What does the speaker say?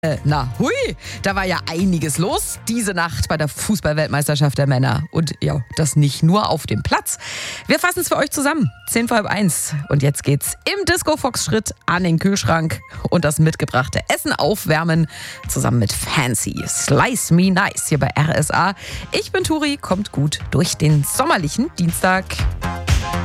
Hui, da war ja einiges los diese Nacht bei der Fußball-Weltmeisterschaft der Männer. Und ja, das nicht nur auf dem Platz. Wir fassen es für euch zusammen. 1:10. Und jetzt geht's im Disco-Fox-Schritt an den Kühlschrank und das mitgebrachte Essen aufwärmen. Zusammen mit Fancy. Slice Me Nice hier bei RSA. Ich bin Turi, kommt gut durch den sommerlichen Dienstag.